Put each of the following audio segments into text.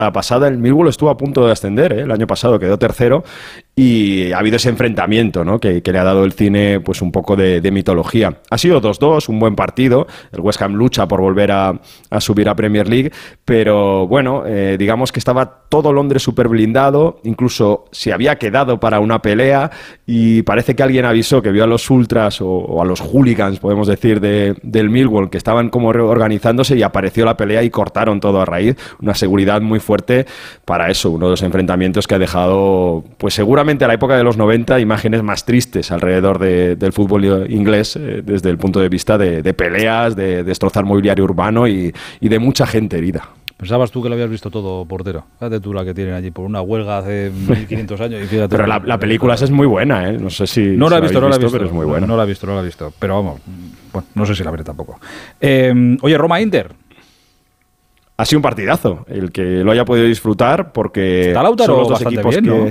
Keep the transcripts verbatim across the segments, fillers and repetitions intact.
la pasada el Millwall estuvo a punto de ascender, ¿eh? El año pasado quedó tercero y ha habido ese enfrentamiento, ¿no? que, que le ha dado el cine pues un poco de, de mitología. Ha sido dos dos, un buen partido. El West Ham lucha por volver a, a subir a Premier League, pero bueno, eh, digamos que estaba todo Londres súper blindado, incluso se había quedado para una pelea y parece que alguien avisó que vio a los ultras o, o a los hooligans, podemos decir, de, del Millwall, que estaban como organizándose y apareció la pelea y cortaron todo a raíz. Una seguridad muy fuerte para eso, uno de los enfrentamientos que ha dejado, pues seguramente a la época de los noventa, imágenes más tristes alrededor de, del fútbol inglés, eh, desde el punto de vista de, de peleas, de destrozar mobiliario urbano y, y de mucha gente herida. ¿Pensabas tú que lo habías visto todo, portero? Fíjate tú la que tienen allí por una huelga hace mil quinientos años. Y fíjate. Pero la, la película es muy buena, ¿eh? No sé si... No la he visto, no la he visto, pero es muy buena. No la he visto, no la he visto. Pero vamos, bueno, no sé si la veré tampoco. Eh, oye, Roma-Inter. Ha sido un partidazo, el que lo haya podido disfrutar, porque está Lautaro son los dos bastante equipos bien, que...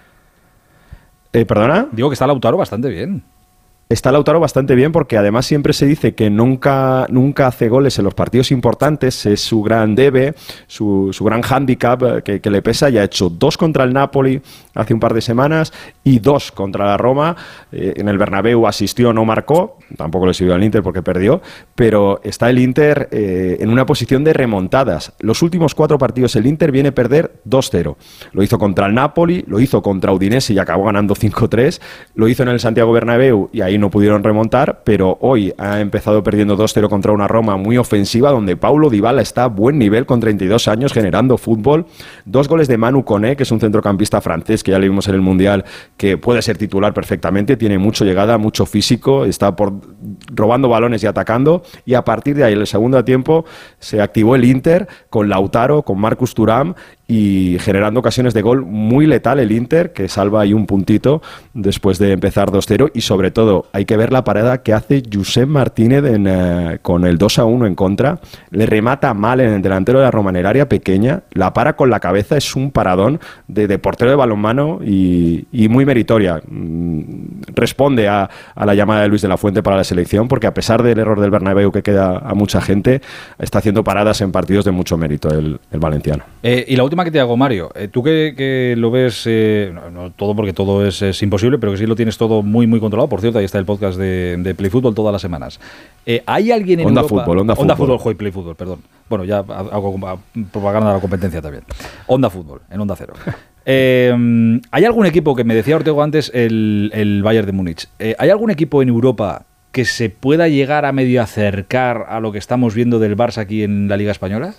¿no? Eh, ¿Perdona? Digo que está Lautaro bastante bien. Está Lautaro bastante bien porque además siempre se dice que nunca, nunca hace goles en los partidos importantes, es su gran debe, su, su gran hándicap que, que le pesa, y ha hecho dos contra el Napoli hace un par de semanas y dos contra la Roma. Eh, en el Bernabéu asistió, no marcó, tampoco le sirvió al Inter porque perdió, pero está el Inter eh, en una posición de remontadas. Los últimos cuatro partidos el Inter viene a perder dos cero. Lo hizo contra el Napoli, lo hizo contra Udinese y acabó ganando cinco tres, lo hizo en el Santiago Bernabéu y ahí no pudieron remontar, pero hoy ha empezado perdiendo dos cero contra una Roma muy ofensiva, donde Paulo Dybala está a buen nivel con treinta y dos años generando fútbol. Dos goles de Manu Koné, que es un centrocampista francés que ya le vimos en el Mundial, que puede ser titular perfectamente, tiene mucha llegada, mucho físico, está por robando balones y atacando, y a partir de ahí, en el segundo tiempo, se activó el Inter con Lautaro, con Marcus Thuram, y generando ocasiones de gol muy letal el Inter, que salva ahí un puntito después de empezar dos cero, y sobre todo hay que ver la parada que hace Josep Martínez en, uh, con el dos a uno en contra, le remata mal en el delantero de la Roma en el área pequeña, la para con la cabeza, es un paradón de, de portero de balonmano y, y muy meritoria. Mm, responde a, a la llamada de Luis de la Fuente para la selección, porque a pesar del error del Bernabéu que queda a mucha gente, está haciendo paradas en partidos de mucho mérito el, el valenciano. Eh, y la última que te hago, Mario, eh, tú que, que lo ves, eh, no, no todo porque todo es, es imposible, pero que sí lo tienes todo muy muy controlado. Por cierto, ahí está el podcast de, de Play Fútbol todas las semanas. Eh, ¿Hay alguien en Onda Europa? Fútbol, Onda, Onda Fútbol. Fútbol, joder, Play Fútbol, perdón. Bueno, ya hago propaganda de la competencia también. Onda Fútbol, en Onda Cero. Eh, ¿Hay algún equipo, que me decía Ortego antes, el, el Bayern de Múnich, eh, ¿hay algún equipo en Europa que se pueda llegar a medio acercar a lo que estamos viendo del Barça aquí en la Liga Española?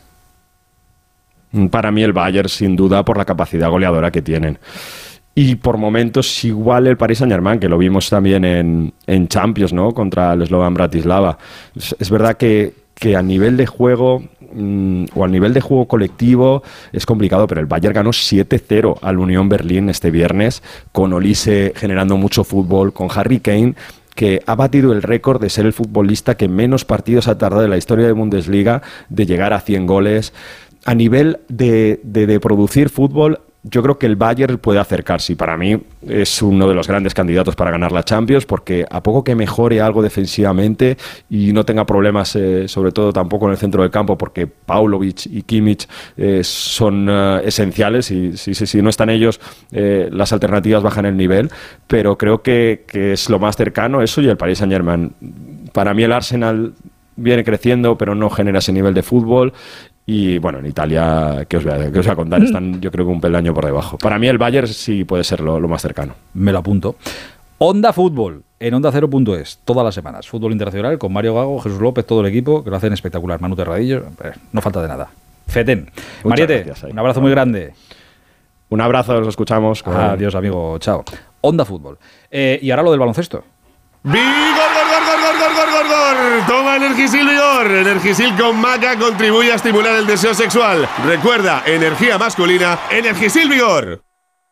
Para mí el Bayern, sin duda, por la capacidad goleadora que tienen. Y por momentos igual el Paris Saint-Germain, que lo vimos también en, en Champions, ¿no? Contra el Slovan Bratislava. Es, es verdad que, que a nivel de juego mmm, o a nivel de juego colectivo es complicado, pero el Bayern ganó siete cero al Unión Berlín este viernes, con Olise generando mucho fútbol, con Harry Kane, que ha batido el récord de ser el futbolista que menos partidos ha tardado en la historia de Bundesliga de llegar a cien goles. A nivel de, de, de producir fútbol, yo creo que el Bayern puede acercarse, y para mí es uno de los grandes candidatos para ganar la Champions, porque a poco que mejore algo defensivamente y no tenga problemas, eh, sobre todo tampoco en el centro del campo, porque Paulovic y Kimmich eh, son uh, esenciales, y si, si, si no están ellos, eh, las alternativas bajan el nivel, pero creo que, que es lo más cercano eso y el Paris Saint-Germain. Para mí el Arsenal viene creciendo, pero no genera ese nivel de fútbol. Y bueno, en Italia, ¿qué os voy a, qué os voy a contar? Están, yo creo que un peldaño por debajo. Para mí el Bayern sí puede ser lo, lo más cercano. Me lo apunto. Onda Fútbol, en onda cero punto es, todas las semanas. Fútbol internacional con Mario Gago, Jesús López, todo el equipo, que lo hacen espectacular. Manu Terradillo, eh, no falta de nada. Feten. Mariette, un abrazo muy grande. Un abrazo, nos escuchamos. Adiós, amigo. Chao. Onda Fútbol. Eh, y ahora lo del baloncesto. ¡Vigor, gor, gor, gor, gor, gor, gor, gor! Toma Energisil Vigor. Energisil con maca contribuye a estimular el deseo sexual. Recuerda, energía masculina, Energisil Vigor.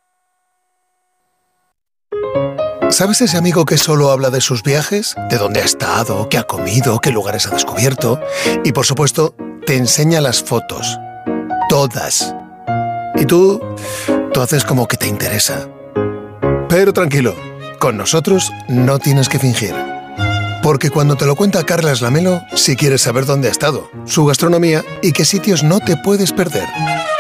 ¿Sabes ese amigo que solo habla de sus viajes? ¿De dónde ha estado? ¿Qué ha comido? ¿Qué lugares ha descubierto? Y por supuesto, te enseña las fotos. Todas. Y tú, tú haces como que te interesa. Pero tranquilo, con nosotros no tienes que fingir. Porque cuando te lo cuenta Carlas Lamelo, si quieres saber dónde ha estado, su gastronomía y qué sitios no te puedes perder.